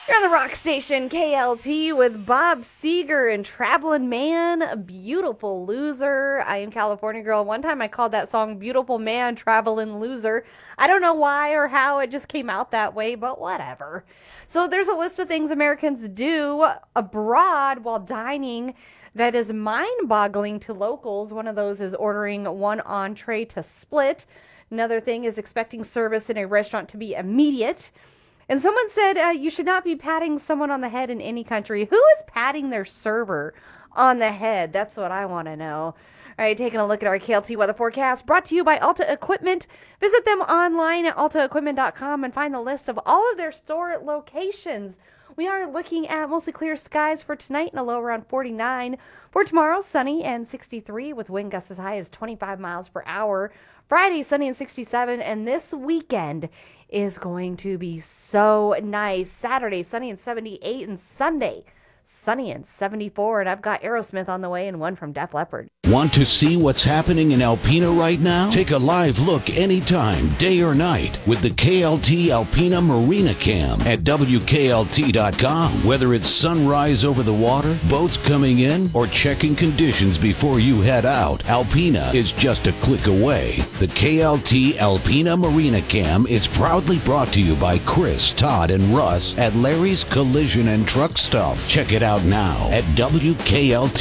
You're on the rock station KLT with Bob Seger and Travelin' Man, Beautiful Loser. I am California Girl. One time I called that song Beautiful Man, Travelin' Loser. I don't know why or how it just came out that way, but whatever. So there's a list of things Americans do abroad while dining that is mind-boggling to locals. One of those is ordering one entree to split. Another thing is expecting service in a restaurant to be immediate. And someone said you should not be patting someone on the head in any country. Who is patting their server on the head? That's what I want to know. All right, taking a look at our KLT weather forecast brought to you by Alta Equipment. Visit them online at altaequipment.com and find the list of all of their store locations. We are looking at mostly clear skies for tonight and a low around 49. For tomorrow, sunny and 63 with wind gusts as high as 25 miles per hour. Friday, sunny and 67. And this weekend is going to be so nice. Saturday, sunny and 78. And Sunday, sunny and 74. And I've got Aerosmith on the way and one from Def Leppard. Want to see what's happening in Alpena right now? Take a live look anytime, day or night, with the KLT Alpena Marina Cam at WKLT.com. Whether it's sunrise over the water, boats coming in, or checking conditions before you head out, Alpena is just a click away. The KLT Alpena Marina Cam is proudly brought to you by Chris, Todd, and Russ at Larry's Collision and Truck Stuff. Check it out now at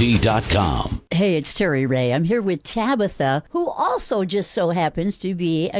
WKLT.com. Hey, it's Terry Ray. I'm here with Tabitha, who also just so happens to be a